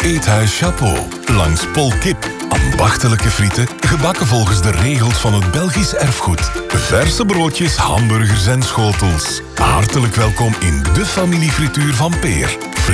Eethuis Chapeau. Langs Polkip. Ambachtelijke frieten, gebakken volgens de regels van het Belgisch erfgoed. Verse broodjes, hamburgers en schotels. Hartelijk welkom in de familiefrituur van Peer.